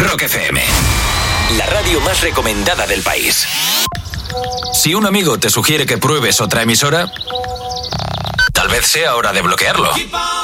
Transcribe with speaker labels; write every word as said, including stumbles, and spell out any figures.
Speaker 1: Rock F M, la radio más recomendada del país. Si un amigo te sugiere que pruebes otra emisora, tal vez sea hora de bloquearlo.